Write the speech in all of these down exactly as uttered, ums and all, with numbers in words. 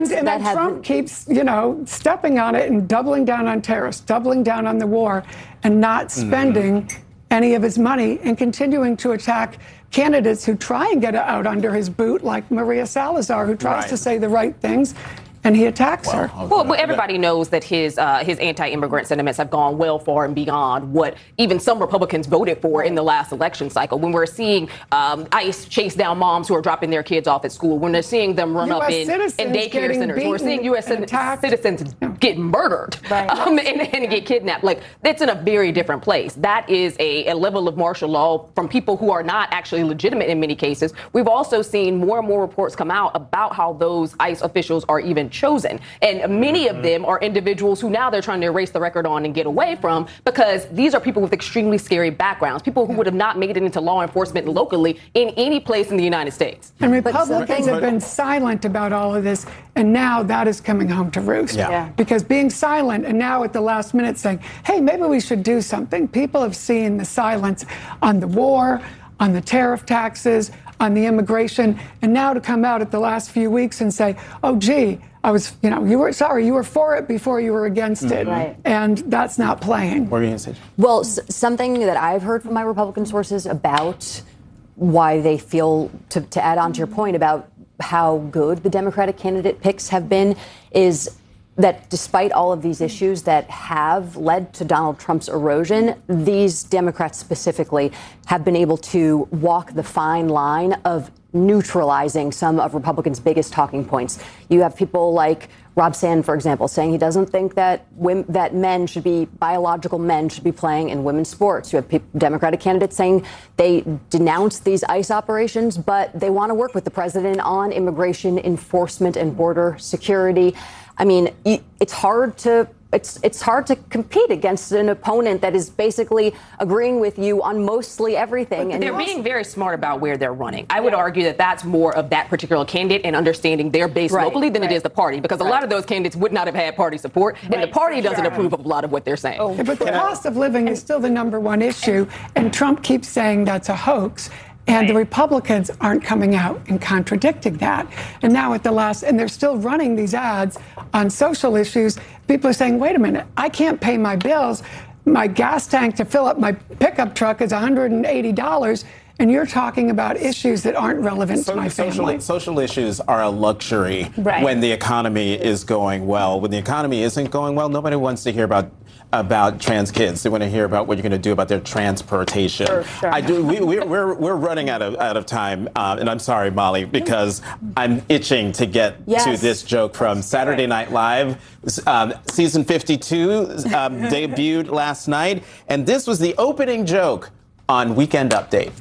And then Trump keeps, you know, stepping on it and doubling down on terrorists, doubling down on the war, and not spending mm-hmm. any of his money and continuing to attack candidates who try and get out under his boot, like Maria Salazar, who tries right. to say the right things. And he attacks well, her. Well, well, everybody knows that his uh, his anti-immigrant sentiments have gone well far and beyond what even some Republicans voted for in the last election cycle. When we're seeing um, ICE chase down moms who are dropping their kids off at school, when they're seeing them run up in, in daycare centers, when we're seeing U S citizens get murdered right. um, and, and get kidnapped. Like, that's in a very different place. That is a, a level of martial law from people who are not actually legitimate in many cases. We've also seen more and more reports come out about how those ICE officials are even chosen. And many of them are individuals who now they're trying to erase the record on and get away from, because these are people with extremely scary backgrounds, people who would have not made it into law enforcement locally in any place in the United States. And Republicans have been silent about all of this, and now that is coming home to roost. Yeah. Yeah. Because being silent and now at the last minute saying, hey, maybe we should do something. People have seen the silence on the war, on the tariff taxes, on the immigration, and now to come out at the last few weeks and say, oh, gee, I was, you know, you were sorry, you were for it before you were against it. Right. And that's not playing. What were you going to say? Well, s- something that I've heard from my Republican sources about why they feel, to, to add on to your point about how good the Democratic candidate picks have been, is that despite all of these issues that have led to Donald Trump's erosion, these Democrats specifically have been able to walk the fine line of neutralizing some of Republicans' biggest talking points. You have people like Rob Sand, for example, saying he doesn't think that women, that men should be, biological men should be playing in women's sports. You have pe- Democratic candidates saying they denounce these ICE operations, but they want to work with the president on immigration enforcement and border security. I mean, it's hard to It's it's hard to compete against an opponent that is basically agreeing with you on mostly everything. But and they're being very smart about where they're running. I would argue that that's more of that particular candidate and understanding their base right, locally than right. it is the party, because a right. lot of those candidates would not have had party support, and right. the party doesn't sure. approve of a lot of what they're saying. Oh, but the cost of living is still the number one issue, and Trump keeps saying that's a hoax. And the Republicans aren't coming out and contradicting that. And now at the last, and they're still running these ads on social issues. People are saying, wait a minute, I can't pay my bills. My gas tank to fill up my pickup truck is one hundred eighty dollars. And you're talking about issues that aren't relevant so, to my social, family. Social issues are a luxury right. when the economy is going well. When the economy isn't going well, nobody wants to hear about about trans kids. They want to hear about what you're going to do about their transportation. Sure, sure. I do. We, we're, we're we're running out of out of time, uh, and I'm sorry, Molly, because I'm itching to get yes. to this joke from Saturday Night Live. Um, season fifty-two um, debuted last night, and this was the opening joke on Weekend Update.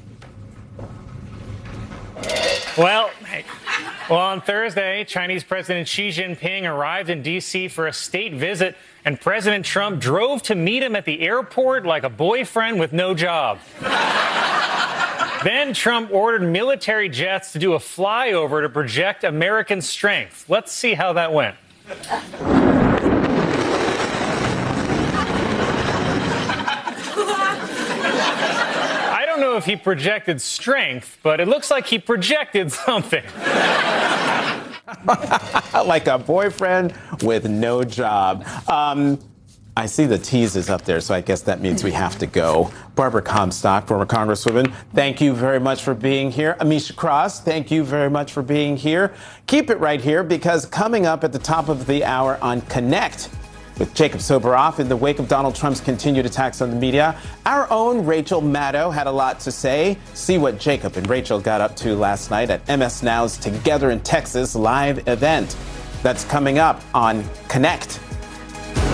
Well, well, on Thursday, Chinese President Xi Jinping arrived in D C for a state visit, and President Trump drove to meet him at the airport like a boyfriend with no job. Then Trump ordered military jets to do a flyover to project American strength. Let's see how that went. I don't know if he projected strength, but it looks like he projected something. Like a boyfriend with no job. Um, I see the teases up there, so I guess that means we have to go. Barbara Comstock, former Congresswoman, thank you very much for being here. Amisha Cross, thank you very much for being here. Keep it right here, because coming up at the top of the hour on Connect with Jacob Soboroff in the wake of Donald Trump's continued attacks on the media, our own Rachel Maddow had a lot to say. See what Jacob and Rachel got up to last night at M S Now's Together in Texas live event. That's coming up on Connect.